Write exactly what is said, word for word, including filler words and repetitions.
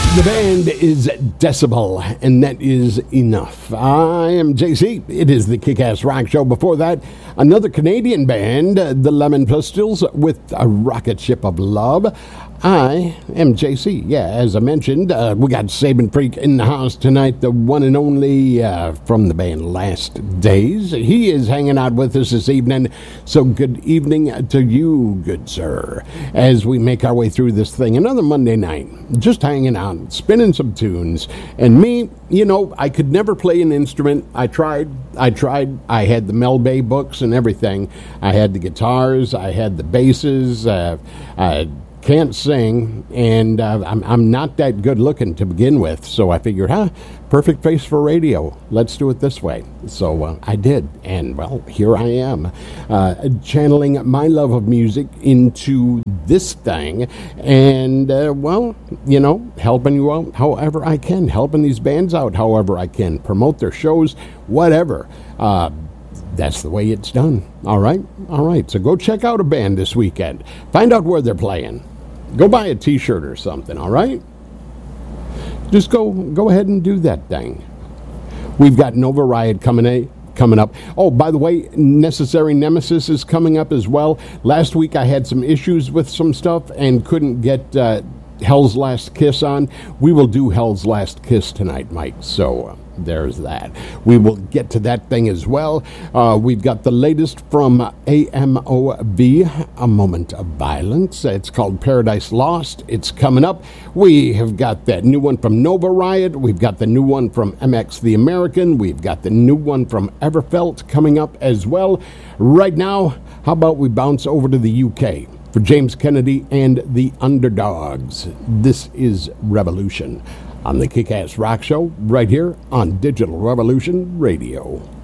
The band is Decibel, and that is enough. I am J C. It is the Kick-Ass Rock Show. Before that, another Canadian band, the Lemon Pistols, with A Rocket Ship of Love. I am J C. Yeah, as I mentioned, uh, we got Sabin Freak in the house tonight, the one and only uh, from the band Last Days. He is hanging out with us this evening, so good evening to you, good sir, as we make our way through this thing. Another Monday night, just hanging out, spinning some tunes. And me, you know, I could never play an instrument. I tried, I tried. I had the Mel Bay books and everything. I had the guitars, I had the basses, uh, I can't sing, and uh, I'm, I'm not that good looking to begin with, so I figured, huh, perfect face for radio. Let's do it this way. So uh, I did, and well, here I am, uh, channeling my love of music into this thing, and uh, well, you know, helping you out however I can, helping these bands out however I can, promote their shows, whatever. Uh, That's the way it's done. All right? All right. So go check out a band this weekend. Find out where they're playing. Go buy a t-shirt or something, all right? Just go go ahead and do that thing. We've got Nova Riot coming a, coming up. Oh, by the way, Necessary Nemesis is coming up as well. Last week I had some issues with some stuff and couldn't get uh, Hell's Last Kiss on. We will do Hell's Last Kiss tonight, Mike. So uh, there's that. We will get to that thing as well. Uh, we've got the latest from A M O V, A Moment of Violence. It's called Paradise Lost. It's coming up. We have got that new one from Nova Riot. We've got the new one from M X The American. We've got the new one from Everfelt coming up as well. Right now, how about we bounce over to the U K for James Kennedy and the Underdogs. This is Revolution on the Kick-Ass Rock Show right here on Digital Revolution Radio.